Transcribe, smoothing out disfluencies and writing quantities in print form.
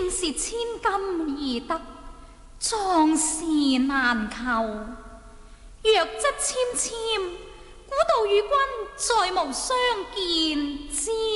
正是千金易得，壯士難求。若則纖纖，古道與君再無相見之